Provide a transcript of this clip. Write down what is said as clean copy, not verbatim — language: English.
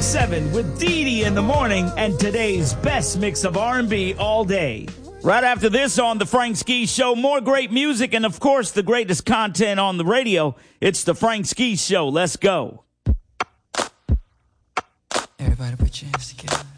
7 with Dee Dee in the morning and today's best mix of R&B all day. Right after this on the Frank Ski Show, more great music and, of course, the greatest content on the radio. It's the Frank Ski Show. Let's go. Everybody put your hands together.